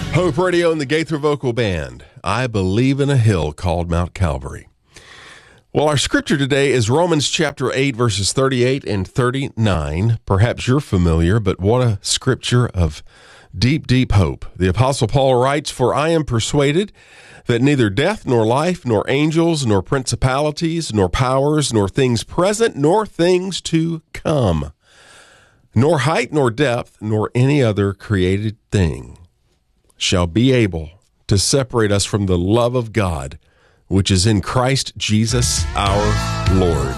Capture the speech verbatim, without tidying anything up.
Hope Radio and the Gaither Vocal Band. I believe in a hill called Mount Calvary. Well, our scripture today is Romans chapter eight, verses thirty-eight and thirty-nine. Perhaps you're familiar, but what a scripture of deep, deep hope. The Apostle Paul writes, "For I am persuaded that neither death nor life, nor angels, nor principalities, nor powers, nor things present, nor things to come, nor height, nor depth, nor any other created thing shall be able to separate us from the love of God, which is in Christ Jesus our Lord."